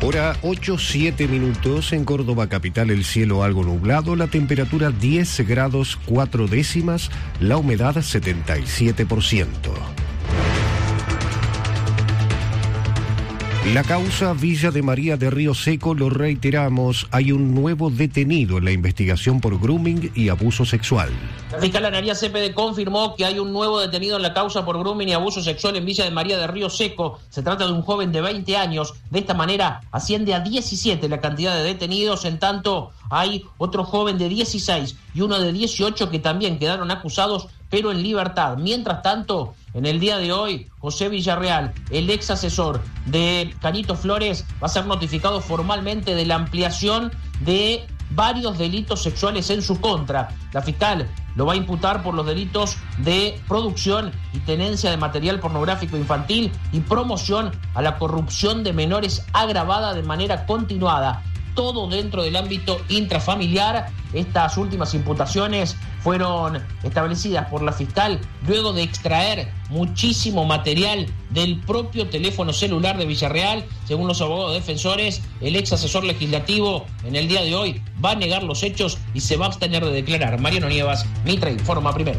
Hora 8:07 en Córdoba capital, el cielo algo nublado, la temperatura 10 grados 4 décimas, la humedad 77%. La causa Villa de María de Río Seco, lo reiteramos, hay un nuevo detenido en la investigación por grooming y abuso sexual. La fiscal Analía Cepede confirmó que hay un nuevo detenido en la causa por grooming y abuso sexual en Villa de María de Río Seco. Se trata de un joven de 20 años. De esta manera asciende a 17 la cantidad de detenidos. En tanto, hay otro joven de 16 y uno de 18 que también quedaron acusados, pero en libertad. Mientras tanto, en el día de hoy, José Villarreal, el ex asesor de Canito Flores, va a ser notificado formalmente de la ampliación de varios delitos sexuales en su contra. La fiscal lo va a imputar por los delitos de producción y tenencia de material pornográfico infantil y promoción a la corrupción de menores agravada de manera continuada. Todo dentro del ámbito intrafamiliar. Estas últimas imputaciones fueron establecidas por la fiscal luego de extraer muchísimo material del propio teléfono celular de Villarreal. Según los abogados defensores, el ex asesor legislativo en el día de hoy va a negar los hechos y se va a abstener de declarar. Mariano Nievas, Mitre informa primero.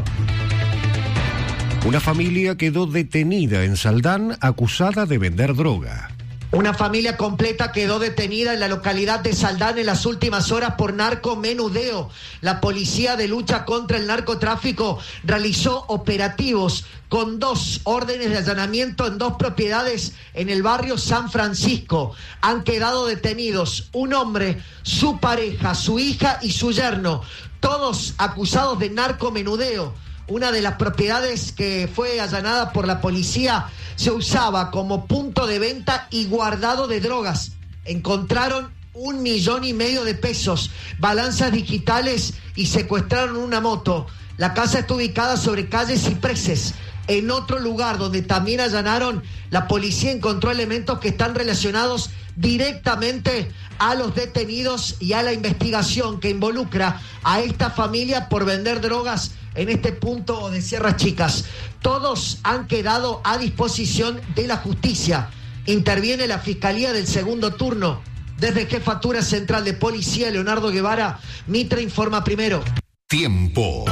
Una familia quedó detenida en Saldán acusada de vender droga. Una familia completa quedó detenida en la localidad de Saldán en las últimas horas por narcomenudeo. La Policía de Lucha contra el Narcotráfico realizó operativos con 2 órdenes de allanamiento en 2 propiedades en el barrio San Francisco. Han quedado detenidos un hombre, su pareja, su hija y su yerno, todos acusados de narcomenudeo. Una de las propiedades que fue allanada por la policía se usaba como punto de venta y guardado de drogas. Encontraron 1,5 millones de pesos, balanzas digitales y secuestraron una moto. La casa está ubicada sobre calle Cipreses. En otro lugar donde también allanaron, la policía encontró elementos que están relacionados directamente a los detenidos y a la investigación que involucra a esta familia por vender drogas en este punto de Sierras Chicas. Todos han quedado a disposición de la justicia. Interviene la Fiscalía del Segundo Turno. Desde Jefatura Central de Policía, Leonardo Guevara, Mitre informa primero. Tiempo.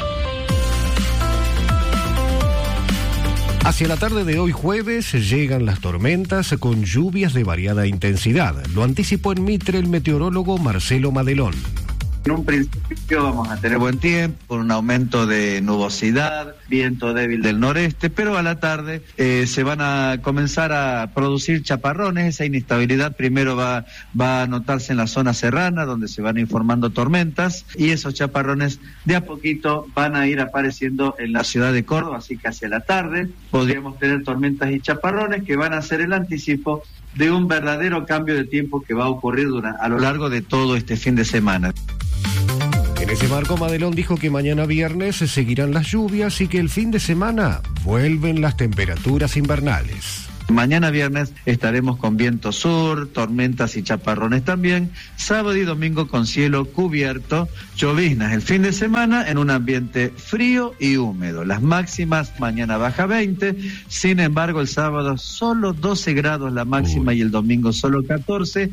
Hacia la tarde de hoy jueves llegan las tormentas con lluvias de variada intensidad. Lo anticipó en Mitre el meteorólogo Marcelo Madelón. En un principio vamos a tener buen tiempo, un aumento de nubosidad, viento débil del noreste, pero a la tarde se van a comenzar a producir chaparrones. Esa inestabilidad primero va a notarse en la zona serrana, donde se van informando tormentas, y esos chaparrones de a poquito van a ir apareciendo en la ciudad de Córdoba, así que hacia la tarde podríamos tener tormentas y chaparrones que van a ser el anticipo de un verdadero cambio de tiempo que va a ocurrir a lo largo de todo este fin de semana. En ese marco, Madelón dijo que mañana viernes se seguirán las lluvias y que el fin de semana vuelven las temperaturas invernales. Mañana viernes estaremos con viento sur, tormentas y chaparrones también. Sábado y domingo con cielo cubierto, lloviznas el fin de semana en un ambiente frío y húmedo. Las máximas mañana baja 20, sin embargo el sábado solo 12 grados la máxima y el domingo solo 14.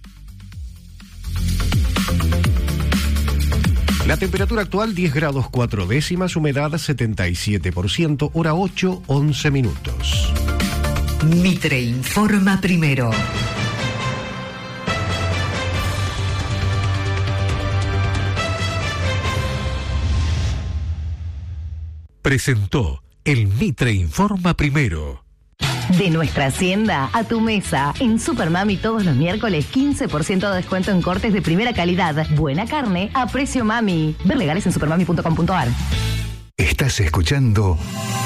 La temperatura actual 10 grados 4 décimas, humedad 77%, hora 8:11. Mitre informa primero. Presentó el Mitre informa primero. De nuestra hacienda a tu mesa. En Supermami todos los miércoles 15% de descuento en cortes de primera calidad. Buena carne a precio mami. Ver legales en supermami.com.ar. Estás escuchando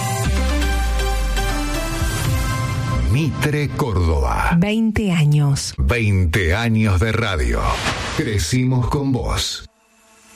Mitre Córdoba. 20 años. 20 años de radio. Crecimos con vos.